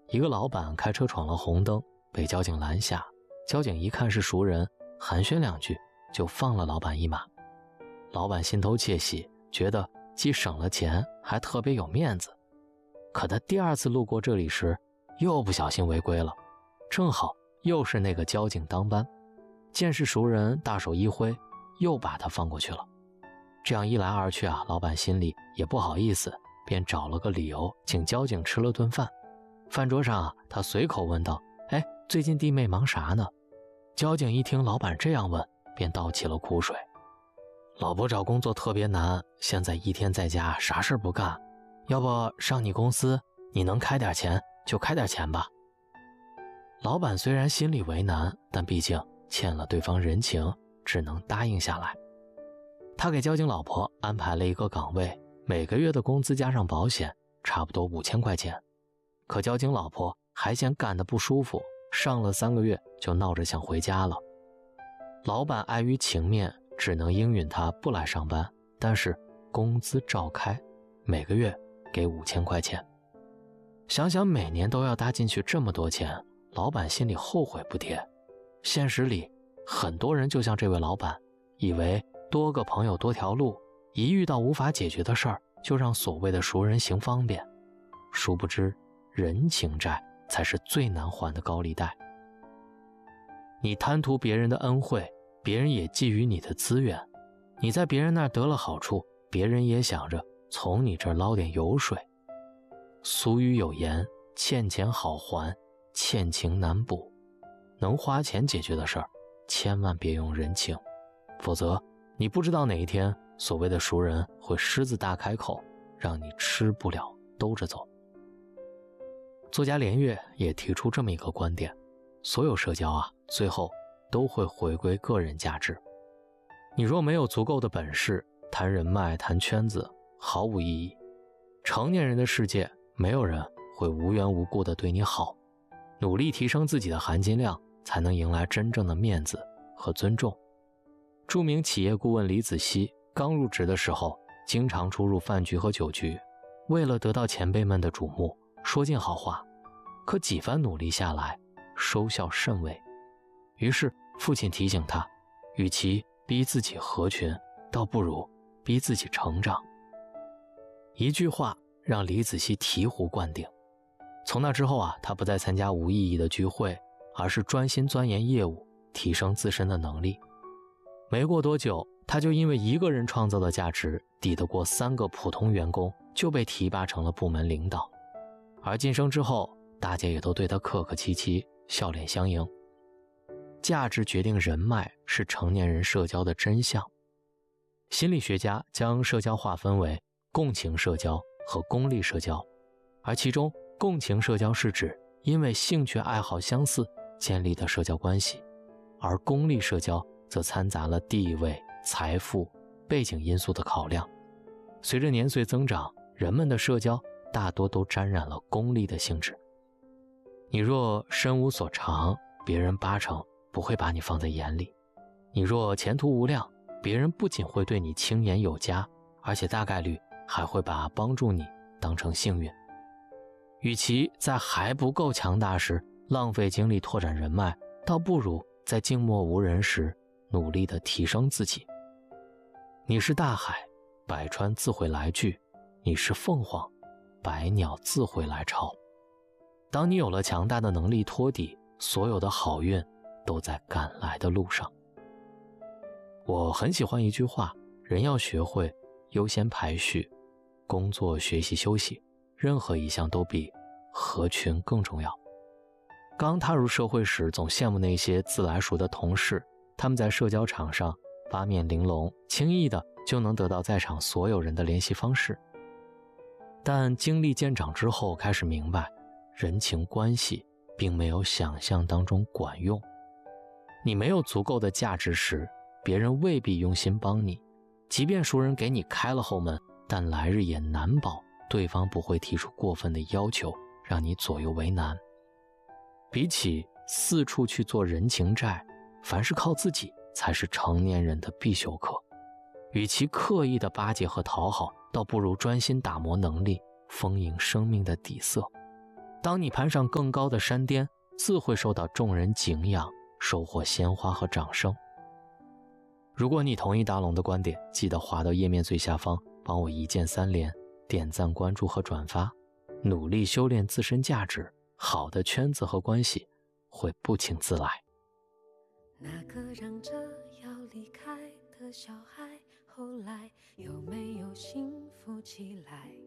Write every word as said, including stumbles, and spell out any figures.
一个老板开车闯了红灯，被交警拦下，交警一看是熟人，寒暄两句就放了老板一马。老板心头窃喜，觉得既省了钱还特别有面子。可他第二次路过这里时，又不小心违规了，正好又是那个交警当班，见是熟人，大手一挥，又把他放过去了。这样一来二去啊，老板心里也不好意思，便找了个理由请交警吃了顿饭。饭桌上啊，他随口问道：哎，最近弟妹忙啥呢？交警一听老板这样问，便倒起了苦水。老婆找工作特别难，现在一天在家啥事不干，要不上你公司，你能开点钱就开点钱吧。老板虽然心里为难，但毕竟欠了对方人情，只能答应下来。他给交警老婆安排了一个岗位，每个月的工资加上保险，差不多五千块钱。可交警老婆还嫌干得不舒服，上了三个月就闹着想回家了。老板碍于情面，只能应允他不来上班，但是工资照开，每个月给五千块钱。想想每年都要搭进去这么多钱，老板心里后悔不迭。现实里很多人就像这位老板，以为多个朋友多条路，一遇到无法解决的事儿，就让所谓的熟人行方便。殊不知人情债才是最难还的高利贷。你贪图别人的恩惠，别人也觊觎你的资源，你在别人那儿得了好处，别人也想着从你这儿捞点油水。俗语有言，欠钱好还，欠情难补。能花钱解决的事儿，千万别用人情，否则你不知道哪一天所谓的熟人会狮子大开口，让你吃不了兜着走。作家连岳也提出这么一个观点，所有社交啊，最后都会回归个人价值。你若没有足够的本事，谈人脉谈圈子毫无意义。成年人的世界，没有人会无缘无故地对你好，努力提升自己的含金量，才能迎来真正的面子和尊重。著名企业顾问李子柒刚入职的时候，经常出入饭局和酒局，为了得到前辈们的瞩目，说尽好话，可几番努力下来，收效甚微。于是父亲提醒他，与其逼自己合群，倒不如逼自己成长。一句话让李子柒醍醐灌顶。从那之后啊，他不再参加无意义的聚会，而是专心钻研业务，提升自身的能力。没过多久，他就因为一个人创造的价值抵得过三个普通员工，就被提拔成了部门领导。而晋升之后，大家也都对他客客气气，笑脸相迎。价值决定人脉，是成年人社交的真相。心理学家将社交划分为共情社交和功利社交，而其中共情社交是指因为兴趣爱好相似建立的社交关系，而功利社交则掺杂了地位、财富、背景因素的考量。随着年岁增长，人们的社交大多都沾染了功利的性质。你若身无所长，别人八成不会把你放在眼里；你若前途无量，别人不仅会对你轻言有加，而且大概率还会把帮助你当成幸运。与其在还不够强大时浪费精力拓展人脉，倒不如在静默无人时努力地提升自己。你是大海，百川自会来聚；你是凤凰，百鸟自会来巢。当你有了强大的能力托底，所有的好运都在赶来的路上。我很喜欢一句话，人要学会优先排序，工作、学习、休息，任何一项都比合群更重要。刚踏入社会时，总羡慕那些自来熟的同事，他们在社交场上八面玲珑，轻易的就能得到在场所有人的联系方式。但经历渐长之后，开始明白，人情关系并没有想象当中管用。你没有足够的价值时，别人未必用心帮你，即便熟人给你开了后门，但来日也难保对方不会提出过分的要求，让你左右为难。比起四处去做人情债，凡是靠自己才是成年人的必修课。与其刻意的巴结和讨好，倒不如专心打磨能力，丰盈生命的底色。 当你攀上更高的山巅，自会受到众人敬仰，收获鲜花和掌声。如果你同意大龙的观点，记得滑到页面最下方，帮我一键三连，点赞、关注和转发，努力修炼自身价值，好的圈子和关系会不请自来。 那个嚷着要离开的小孩，后来有没有幸福起来？